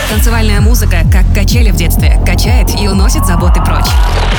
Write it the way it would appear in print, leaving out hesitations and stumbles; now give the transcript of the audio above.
Танцевальная музыка, как качели в детстве, качает и уносит заботы прочь.